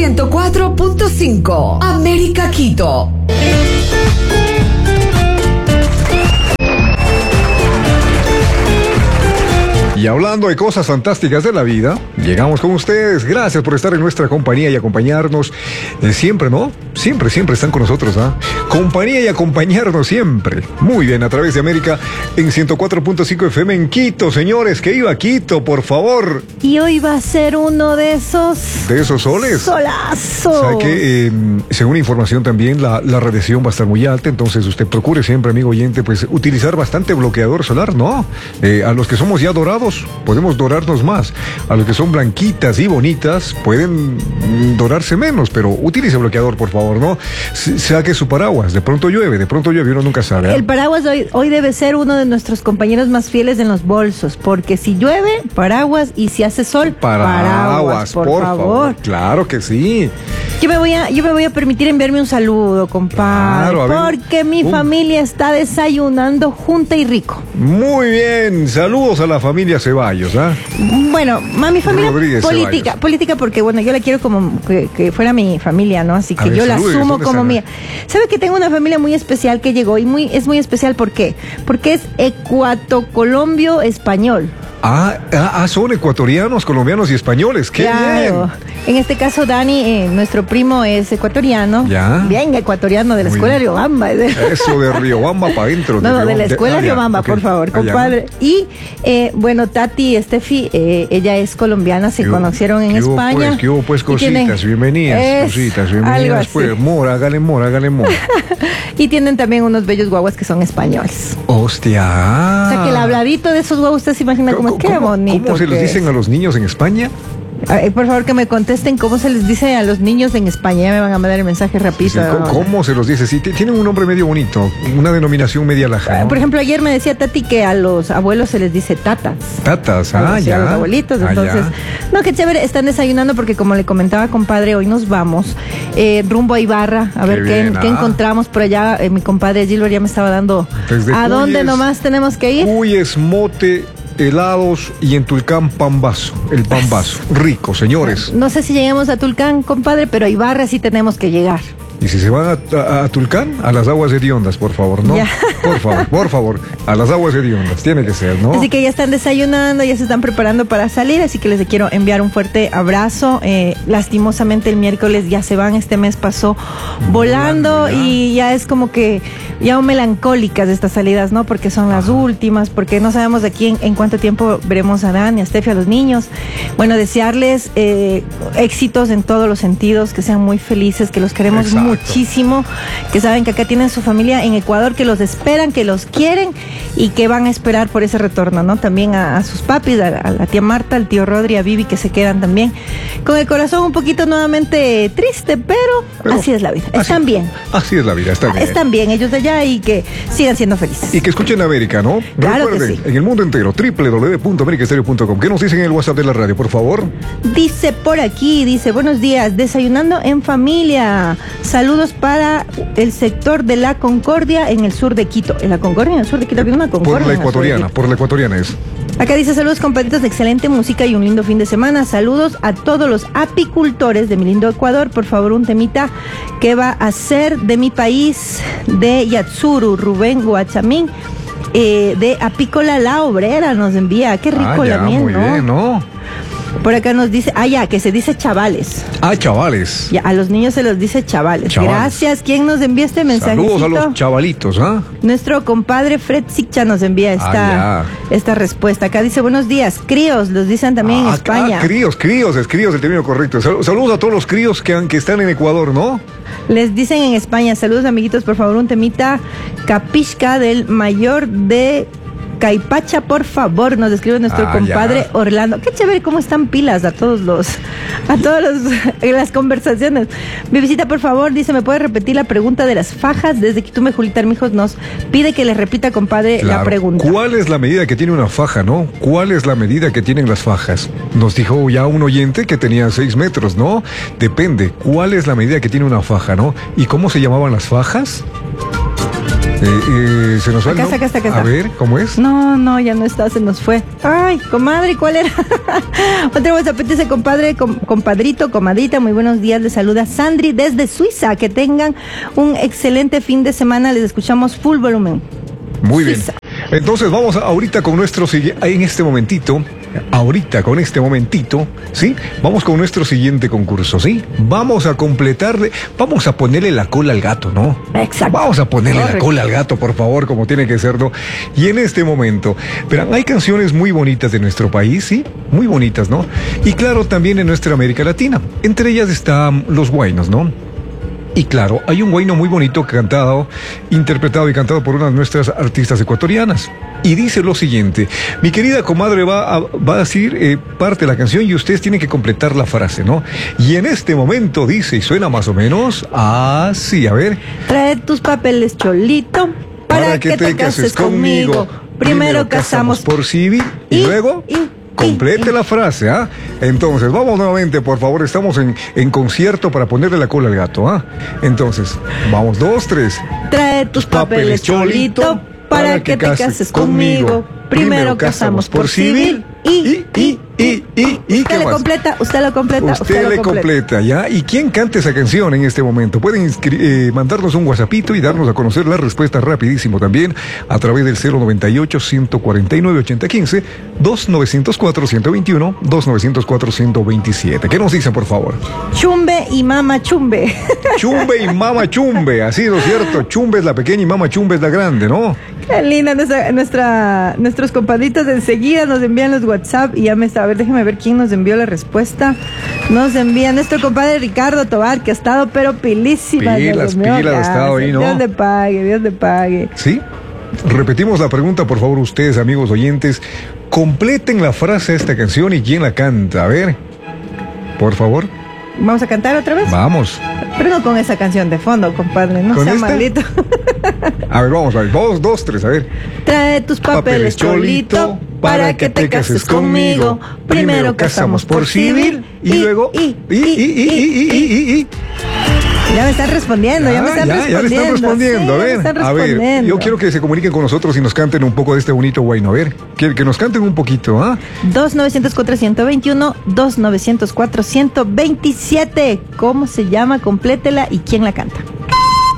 104.5 América Quito. Y hablando de cosas fantásticas de la vida, llegamos con ustedes. Gracias por estar en nuestra compañía y acompañarnos siempre, ¿no? Siempre están con nosotros, ¿ah? Compañía y acompañarnos siempre. Muy bien, a través de América en 104.5 FM en Quito, señores. Que iba a Quito, por favor. Y hoy va a ser uno de esos... ¿De esos soles? ¡Solazos! ¿Sabe que según información también, la radiación va a estar muy alta? Entonces usted procure siempre, amigo oyente, pues utilizar bastante bloqueador solar, ¿no? A los que somos ya dorados, podemos dorarnos más. A los que son blanquitas y bonitas, pueden dorarse menos, pero utilice bloqueador, por favor, ¿no? Saque su paraguas, de pronto llueve, uno nunca sabe, ¿eh? El paraguas hoy debe ser uno de nuestros compañeros más fieles en los bolsos, porque si llueve, paraguas, y si hace sol, paraguas, por favor. Claro que sí. Yo me voy a permitir enviarme un saludo, compadre, Claro, porque mi familia está desayunando junta y rico. Muy bien, saludos a la familia Ceballos, ¿ah? Bueno, a mi familia Rodríguez política porque, bueno, yo la quiero como que fuera mi familia, ¿no? Así que yo la asumo como mía. ¿Sabe que tengo una familia muy especial que llegó? Y es muy especial, ¿por qué? Porque es ecuatocolombio español. Son ecuatorianos, colombianos y españoles. ¡Qué claro. bien! En este caso, Dani, nuestro primo es ecuatoriano. Ya. Bien ecuatoriano, de la escuela Riobamba. Eso de Riobamba para adentro. No, de la escuela Riobamba, por favor, compadre. Y, bueno, Tati y Steffi, ella es colombiana, se conocieron en España. ¿Qué hubo, pues, cositas? Bienvenidas, pues. Mora, hágale mora. Y tienen también unos bellos guaguas que son españoles. ¡Hostia! O sea, que el habladito de esos guaguas, usted se imagina cómo es. Qué bonito. ¿Cómo se los dicen a los niños en España? Por favor, que me contesten cómo se les dice a los niños en España. Ya me van a mandar el mensaje rapidito. Sí, ¿cómo se los dice? Sí, tienen un nombre medio bonito, una denominación media laja, ¿no? Por ejemplo, ayer me decía Tati que a los abuelos se les dice tatas. Tatas, ya. A los abuelitos, entonces. Ya. No, qué chévere, están desayunando porque, como le comentaba, compadre, hoy nos vamos rumbo a Ibarra, a ver qué encontramos por allá. Mi compadre Gilbert ya me estaba dando a dónde nomás tenemos que ir. Cuyes, mote, helados, y en Tulcán pambazo, el pambazo. Rico, señores. No sé si lleguemos a Tulcán, compadre, pero a Ibarra sí tenemos que llegar. Y si se van a Tulcán, a las aguas hediondas, por favor, ¿no? Ya. Por favor, a las aguas hediondas, tiene que ser, ¿no? Así que ya están desayunando, ya se están preparando para salir, así que les quiero enviar un fuerte abrazo. Lastimosamente el miércoles ya se van, este mes pasó volando y ya es como que ya melancólicas estas salidas, ¿no? Porque son las últimas, porque no sabemos de aquí en cuánto tiempo veremos a Dan y a Steffi, a los niños. Bueno, desearles éxitos en todos los sentidos, que sean muy felices, que los queremos muchísimo, que saben que acá tienen su familia en Ecuador, que los esperan, que los quieren y que van a esperar por ese retorno, ¿no? También a sus papis, a la tía Marta, al tío Rodri, a Vivi, que se quedan también con el corazón un poquito nuevamente triste, pero así es la vida. Están bien. Así es la vida, están bien. Están bien ellos de allá y que sigan siendo felices. Y que escuchen América, ¿no? Claro. Recuerden, que sí. En el mundo entero, www.americastereo.com. ¿Qué nos dicen en el WhatsApp de la radio, por favor? Dice por aquí, buenos días, desayunando en familia. Saludos para el sector de La Concordia en el sur de Quito. ¿En La Concordia en el sur de Quito? ¿Había una Concordia? Por la ecuatoriana es. Acá dice, saludos compadritos de excelente música y un lindo fin de semana. Saludos a todos los apicultores de mi lindo Ecuador. Por favor, un temita que va a ser de mi país, de Yatsuru, Rubén Guachamín, de Apícola La Obrera nos envía. Qué rico la miel, muy ¿no? Bien, ¿no? Por acá nos dice, que se dice chavales. Chavales. Ya, a los niños se los dice chavales. Gracias. ¿Quién nos envía este mensajito? Saludos a los chavalitos, ¿ah? Nuestro compadre Fred Sicha nos envía esta respuesta. Acá dice, buenos días, críos, los dicen también en España. Críos, es el término correcto. Saludos a todos los críos que están en Ecuador, ¿no? Les dicen en España, saludos amiguitos, por favor, un temita Capisca del mayor de Caipacha, por favor, nos escribe nuestro compadre Orlando. Qué chévere cómo están pilas a todos las conversaciones. Mi visita, por favor, dice, ¿me puede repetir la pregunta de las fajas? Desde Quitume, Julita Armijos nos pide que le repita, compadre, la pregunta. ¿Cuál es la medida que tiene una faja, no? ¿Cuál es la medida que tienen las fajas? Nos dijo ya un oyente que tenía 6 metros, ¿no? Depende, ¿cuál es la medida que tiene una faja, no? ¿Y cómo se llamaban las fajas? Se nos fue. Acá está. A ver, ¿cómo es? No, ya no está, se nos fue. Ay, comadre, ¿cuál era? Otra vez apetece, compadre, compadrito, comadrita, muy buenos días, les saluda Sandri desde Suiza, que tengan un excelente fin de semana, les escuchamos full volumen. Muy Suiza. bien. Entonces vamos ahorita con nuestro en este momentito, ¿sí? Vamos con nuestro siguiente concurso, ¿sí? Vamos a completarle, vamos a ponerle la cola al gato, ¿no? Exacto. Vamos a ponerle la cola al gato, por favor, como tiene que ser, ¿no? Y en este momento, verán, hay canciones muy bonitas de nuestro país, ¿sí? Muy bonitas, ¿no? Y claro, también en nuestra América Latina. Entre ellas están los huaynos, ¿no? Y claro, hay un huayno muy bonito interpretado y cantado por una de nuestras artistas ecuatorianas. Y dice lo siguiente: mi querida comadre va a decir parte de la canción y ustedes tienen que completar la frase, ¿no? Y en este momento dice, y suena más o menos así, a ver. Trae tus papeles, cholito, para que te cases conmigo. Primero casamos por civil y luego... Complete la frase, ¿ah? Entonces, vamos nuevamente, por favor. Estamos en concierto para ponerle la cola al gato, ¿ah? Entonces, vamos, 2, 3. Trae tus papeles, cholito, para que te cases conmigo. Primero casamos por civil Usted lo completa. Usted le completa, ¿ya? ¿Y quién canta esa canción en este momento? Pueden mandarnos un WhatsAppito y darnos a conocer la respuesta rapidísimo también a través del 098-149-8015, 2904-121, 2904-127. ¿Qué nos dicen, por favor? Chumbe y mama chumbe. Chumbe y mama chumbe, así, ¿no es cierto? Chumbe es la pequeña y mama chumbe es la grande, ¿no? Qué linda, nuestros compadritos enseguida nos envían los WhatsApp y ya me está, a ver, déjeme ver quién nos envió la respuesta. Nos envía nuestro compadre Ricardo Tobar, que ha estado pero pilísima. Pilas, ha estado ahí, ¿no? Dios le pague. ¿Sí? Repetimos la pregunta, por favor, ustedes, amigos oyentes. Completen la frase de esta canción y quién la canta. A ver, por favor. ¿Vamos a cantar otra vez? Vamos. Pero no con esa canción de fondo, compadre, no sea maldito. A ver, vamos, 2, 3, a ver. Trae tus papeles, cholito, para que te cases conmigo. Primero casamos por civil y luego Ya me están respondiendo, ya le están respondiendo. Sí, a ver, yo quiero que se comuniquen con nosotros y nos canten un poco de este bonito huayno. A ver, que nos canten un poquito, ¿ah? 2904-121, 2904-127. ¿Cómo se llama? Complétela y quién la canta.